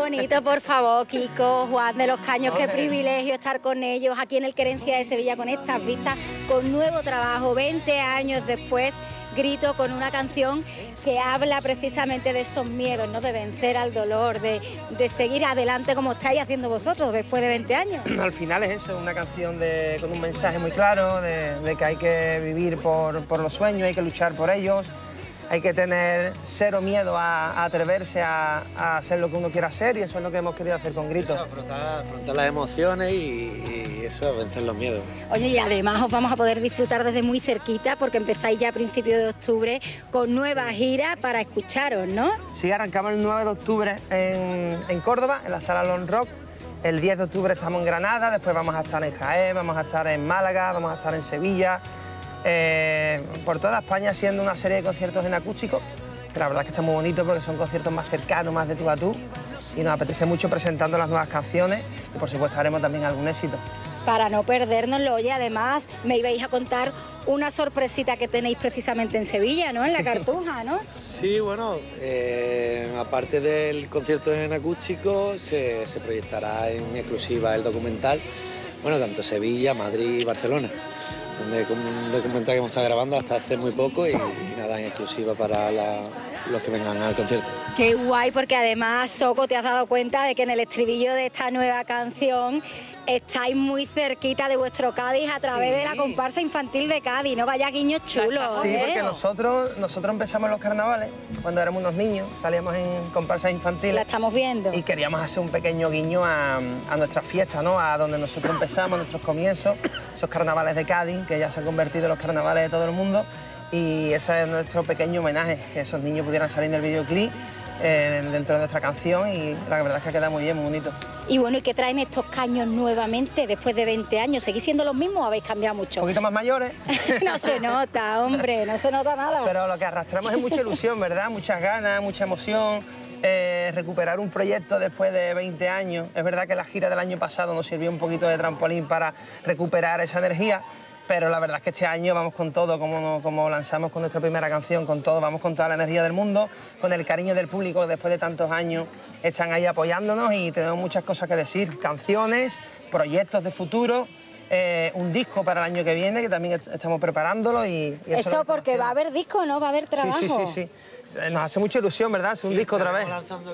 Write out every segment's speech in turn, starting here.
bonito, por favor, Kiko, Juan de los Caños, qué privilegio estar con ellos aquí en el Querencia de Sevilla con estas vistas, con nuevo trabajo, 20 años después, Grito, con una canción que habla precisamente de esos miedos, ¿no? De vencer al dolor, de seguir adelante como estáis haciendo vosotros después de 20 años. Al final es eso, una canción con un mensaje muy claro de que hay que vivir por los sueños, hay que luchar por ellos, hay que tener cero miedo a atreverse a hacer lo que uno quiera hacer, y eso es lo que hemos querido hacer con Grito. Eso, afrontar las emociones y eso, vencer los miedos. Oye, y además os vamos a poder disfrutar desde muy cerquita porque empezáis ya a principios de octubre con nueva gira para escucharos, ¿no? Sí, arrancamos el 9 de octubre en Córdoba, en la Sala Long Rock. El 10 de octubre estamos en Granada, después vamos a estar en Jaén, vamos a estar en Málaga, vamos a estar en Sevilla. Por toda España haciendo una serie de conciertos en acústico, que la verdad es que está muy bonito porque son conciertos más cercanos, más de tú a tú, y nos apetece mucho presentando las nuevas canciones y por supuesto haremos también algún éxito. Para no perdérnoslo, oye, además me ibais a contar una sorpresita que tenéis precisamente en Sevilla, ¿no? En la Cartuja, ¿no? Sí, bueno, aparte del concierto en acústico, se proyectará en exclusiva el documental, bueno, tanto Sevilla, Madrid y Barcelona. Un documental que hemos estado grabando hasta hace muy poco y nada, en exclusiva para los que vengan al concierto. Qué guay, porque además, Soco, te has dado cuenta de que en el estribillo de esta nueva canción estáis muy cerquita de vuestro Cádiz a través de la comparsa infantil de Cádiz, ¿no? Vaya guiños chulos, Sí, porque nosotros empezamos los carnavales cuando éramos unos niños, salíamos en comparsas infantiles. La estamos viendo. Y queríamos hacer un pequeño guiño a nuestras fiestas, ¿no? A donde nosotros empezamos, nuestros comienzos, esos carnavales de Cádiz, que ya se han convertido en los carnavales de todo el mundo. Y ese es nuestro pequeño homenaje, que esos niños pudieran salir del videoclip dentro de nuestra canción, y la verdad es que queda muy bien, muy bonito. Y bueno, ¿y qué traen estos caños nuevamente después de 20 años? ¿Seguís siendo los mismos o habéis cambiado mucho? Un poquito más mayores. No se nota, hombre, no se nota nada. Pero lo que arrastramos es mucha ilusión, ¿verdad? Muchas ganas, mucha emoción. Recuperar un proyecto después de 20 años. Es verdad que la gira del año pasado nos sirvió un poquito de trampolín para recuperar esa energía, pero la verdad es que este año vamos con todo, como lanzamos con nuestra primera canción, con todo, vamos con toda la energía del mundo, con el cariño del público después de tantos años, están ahí apoyándonos y tenemos muchas cosas que decir, canciones, proyectos de futuro, un disco para el año que viene, que también estamos preparándolo. Eso porque va a haber disco, ¿no? Va a haber trabajo. Sí. Nos hace mucha ilusión, ¿verdad? Es un disco otra vez.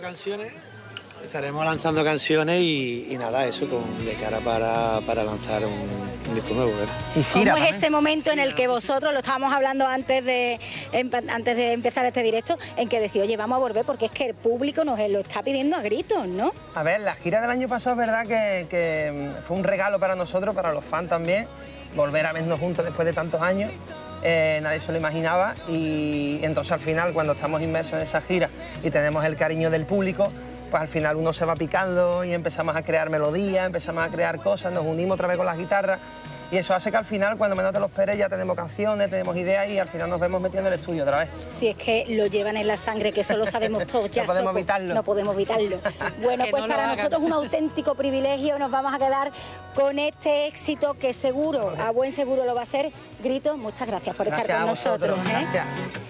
Estaremos lanzando canciones y nada, eso de cara para lanzar un disco nuevo, ¿verdad? Y gira, ¿cómo es ese momento en el que vosotros, lo estábamos hablando antes de empezar este directo, en que decís, oye, vamos a volver porque es que el público nos lo está pidiendo a gritos, ¿no? A ver, la gira del año pasado es verdad que fue un regalo para nosotros, para los fans también, volver a vernos juntos después de tantos años. Nadie se lo imaginaba, y entonces al final, cuando estamos inmersos en esa gira y tenemos el cariño del público, pues al final uno se va picando y empezamos a crear melodías, empezamos a crear cosas, nos unimos otra vez con las guitarras, y eso hace que al final, cuando menos te lo esperes, ya tenemos canciones, tenemos ideas, y al final nos vemos metiendo en el estudio otra vez. Si es que lo llevan en la sangre, que eso lo sabemos todos ya. No podemos evitarlo. No podemos evitarlo. Bueno, pues no para nosotros es un auténtico privilegio, nos vamos a quedar con este éxito que seguro, a buen seguro lo va a ser. Grito, muchas gracias por estar con nosotros. Gracias.